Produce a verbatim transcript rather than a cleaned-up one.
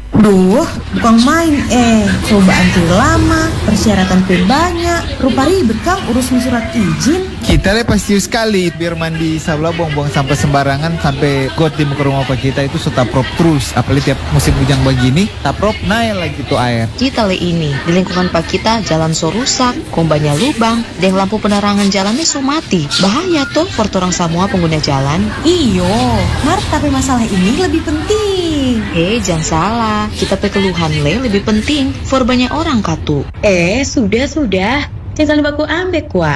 Duh, bukan main eh. Coba antri lama, persyaratan pun banyak. Rupa ribet Kang urusin surat izin. Kita le pasti sekali biar mandi sebelah buang-buang sampah sembarangan sampai got di muka rumah pak kita itu sudah prop terus. Apalagi tiap musim hujan begini, taprop naik lagi tuh air. Kita le ini di lingkungan pak kita jalan so rusak, kombanya lubang, dan lampu penerangan jalannya so mati. Bahaya tuh for orang semua pengguna jalan. Iyo, Mar, tapi masalah ini lebih penting. Eh, jangan salah. Kita pe keluhan le lebih penting for banyak orang katu. Eh, sudah-sudah. Jangan baku ambek, Wak.